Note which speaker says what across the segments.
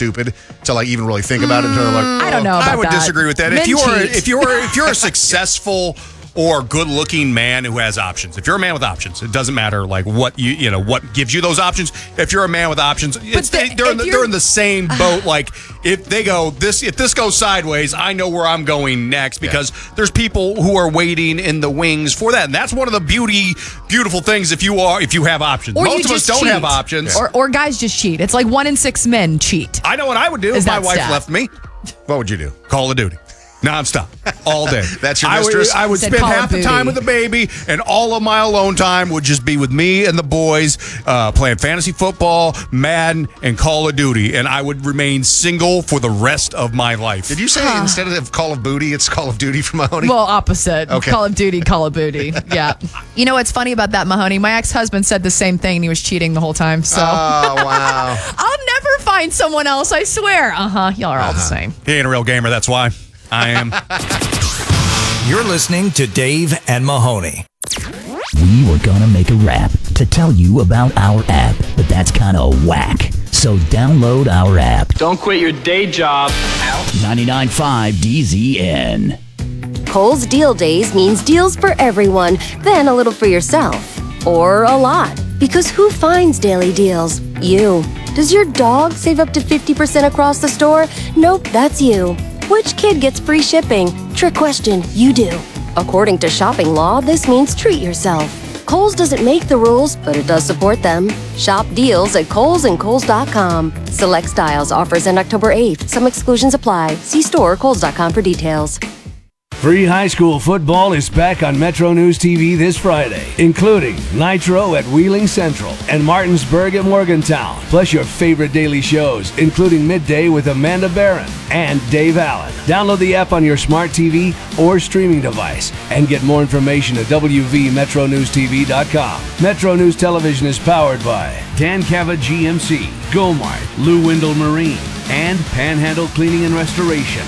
Speaker 1: stupid to like even really think about it. Until like,
Speaker 2: I don't know about
Speaker 3: I would
Speaker 2: that.
Speaker 3: disagree with that.
Speaker 2: Men
Speaker 3: If
Speaker 2: cheat.
Speaker 3: you're a successful or good-looking man who has options. If you're a man with options, it doesn't matter like what what gives you those options. If you're a man with options, they're in the same boat. Like if this goes sideways, I know where I'm going next because there's people who are waiting in the wings for that, and that's one of the beautiful things. If you have options,
Speaker 2: Or
Speaker 3: most
Speaker 2: you
Speaker 3: of us
Speaker 2: just
Speaker 3: don't
Speaker 2: cheat.
Speaker 3: have options.
Speaker 2: Or guys just cheat. It's like 1 in 6 men cheat.
Speaker 3: I know what I would do if my wife left me.
Speaker 1: what would you do?
Speaker 3: Call of Duty. Non-stop. All day.
Speaker 1: That's your mistress?
Speaker 3: I would
Speaker 2: Said
Speaker 3: spend
Speaker 2: Call of
Speaker 3: half the
Speaker 2: Duty.
Speaker 3: time with the baby, and all of my alone time would just be with me and the boys playing fantasy football, Madden, and Call of Duty. And I would remain single for the rest of my life.
Speaker 1: Did you say instead of Call of Booty, it's Call of Duty for Mahoney?
Speaker 2: Well, opposite.
Speaker 1: Okay.
Speaker 2: Call of Duty, Call of Booty. Yeah. You know what's funny about that, Mahoney? My ex-husband said the same thing, and he was cheating the whole time. So
Speaker 1: Oh, wow.
Speaker 2: I'll never find someone else, I swear. Y'all are all the same.
Speaker 3: He ain't a real gamer, that's why. I am.
Speaker 4: You're listening to Dave and Mahoney.
Speaker 5: We were gonna make a rap to tell you about our app, but that's kind of whack. So download our app.
Speaker 6: Don't quit your day job.
Speaker 5: 99.5 DZN.
Speaker 7: Kohl's Deal Days means deals for everyone, then a little for yourself. Or a lot. Because who finds daily deals? You. Does your dog save up to 50% across the store? Nope, that's you. Which kid gets free shipping? Trick question, you do. According to shopping law, this means treat yourself. Kohl's doesn't make the rules, but it does support them. Shop deals at Kohl's and Kohl's.com. Select styles, offers end October 8th. Some exclusions apply. See store or Kohl's.com for details.
Speaker 8: Free high school football is back on Metro News TV this Friday, including Nitro at Wheeling Central and Martinsburg at Morgantown, plus your favorite daily shows, including Midday with Amanda Barron and Dave Allen. Download the app on your smart TV or streaming device and get more information at wvmetronewstv.com. Metro News Television is powered by Dan Cava GMC, Gomart, Lou Windle Marine, and Panhandle Cleaning and Restoration.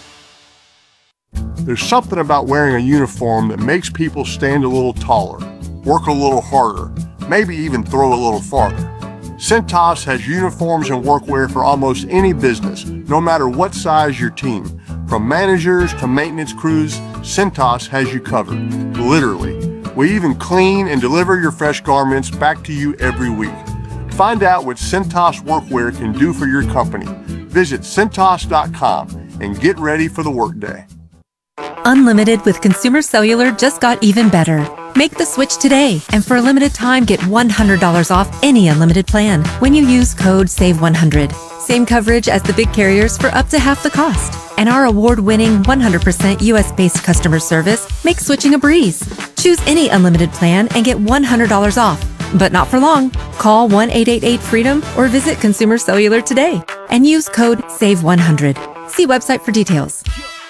Speaker 9: There's something about wearing a uniform that makes people stand a little taller, work a little harder, maybe even throw a little farther. Cintas has uniforms and workwear for almost any business, no matter what size your team. From managers to maintenance crews, Cintas has you covered, literally. We even clean and deliver your fresh garments back to you every week. Find out what Cintas workwear can do for your company. Visit Cintas.com and get ready for the workday.
Speaker 10: Unlimited with Consumer Cellular just got even better. Make the switch today, and for a limited time, get $100 off any unlimited plan when you use code SAVE100. Same coverage as the big carriers for up to half the cost. And our award-winning 100% US-based customer service makes switching a breeze. Choose any unlimited plan and get $100 off. But not for long. Call 1-888-FREEDOM or visit Consumer Cellular today and use code SAVE100. See website for details.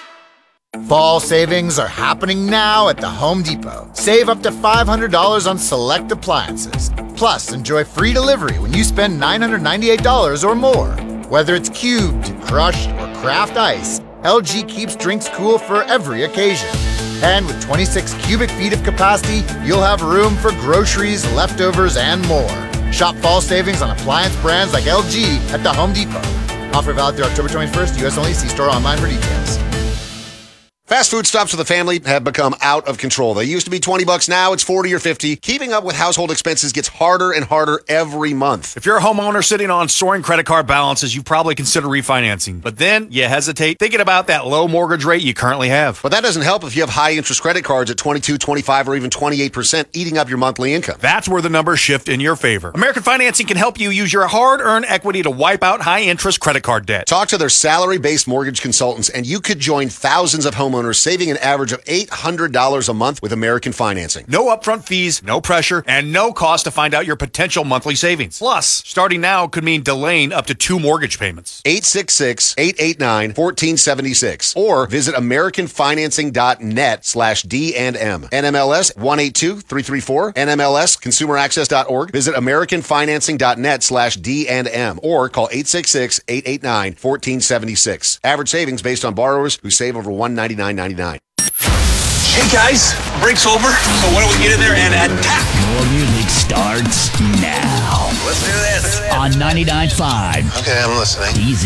Speaker 11: Fall savings are happening now at the Home Depot. Save up to $500 on select appliances. Plus, enjoy free delivery when you spend $998 or more. Whether it's cubed, crushed, or craft ice, LG keeps drinks cool for every occasion. And with 26 cubic feet of capacity, you'll have room for groceries, leftovers, and more. Shop fall savings on appliance brands like LG at the Home Depot. Offer valid through October 21st, U.S. only. See store online for details.
Speaker 1: Fast food stops for the family have become out of control. They used to be $20, now it's $40 or $50. Keeping up with household expenses gets harder and harder every month.
Speaker 3: If you're a homeowner sitting on soaring credit card balances, you probably consider refinancing. But then you hesitate thinking about that low mortgage rate you currently have.
Speaker 1: But that doesn't help if you have high interest credit cards at 22, 25, or even 28% eating up your monthly income.
Speaker 3: That's where the numbers shift in your favor. American Financing can help you use your hard-earned equity to wipe out high-interest credit card debt.
Speaker 1: Talk to their salary-based mortgage consultants, and you could join thousands of homeowners saving an average of $800 a month with American Financing.
Speaker 3: No upfront fees, no pressure, and no cost to find out your potential monthly savings. Plus, starting now could mean delaying up to 2 mortgage payments.
Speaker 1: 866-889-1476 or visit AmericanFinancing.net/D&M. NMLS 182334. NMLS ConsumerAccess.org. Visit AmericanFinancing.net/D&M or call 866-889-1476. Average savings based on borrowers who save over $199.99.
Speaker 6: Hey guys, break's over, so why don't we get in there and attack?
Speaker 5: More music starts now.
Speaker 6: Let's do this.
Speaker 5: On 99.5
Speaker 6: Okay, I'm listening.
Speaker 5: DZ.